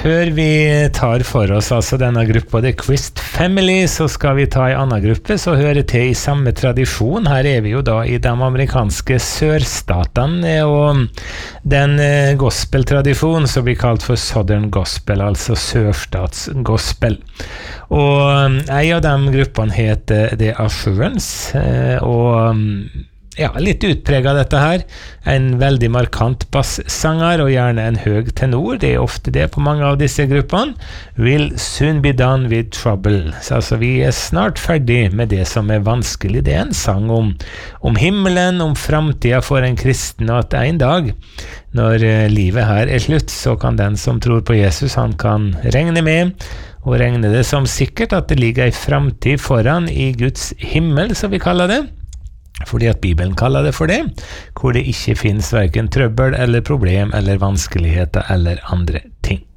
Før vi tar for oss altså denne gruppa The Quist Family, så skal vi ta en annen gruppe som hører til i samme tradisjon. Her vi jo da i de amerikanske sørstatene, og den gospeltradisjonen som blir kalt for Southern Gospel, altså sørstatsgospel. Og en av de gruppene heter The Assurance, og ja, litt utpreget dette her. En veldig markant basssanger og gjerne en høy tenor. Det ofte det på mange av disse gruppene. Will soon be done with trouble. Så altså, vi snart ferdig med det som vanskelig. Det en sang om himmelen, om fremtiden for en kristen, og at en dag, når livet her slutt, så kan den som tror på Jesus, han kan regne med, og regne det som sikkert at det ligger en fremtid foran i Guds himmel, som vi kaller det. Fordi at Bibelen kaller det for det, hvor det ikke finnes hverken trøbbel eller problem eller vanskeligheter eller andre ting.